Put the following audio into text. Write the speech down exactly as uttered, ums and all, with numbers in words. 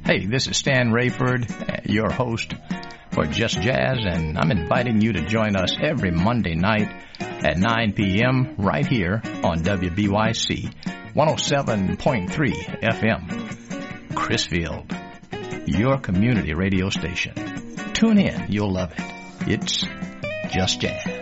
Hey, this is Stan Rayford, your host for Just Jazz, and I'm inviting you to join us every Monday night at nine p.m. right here on W B Y C one oh seven point three F M. Chrisfield, your community radio station. Tune in, you'll love it. It's Just Jazz.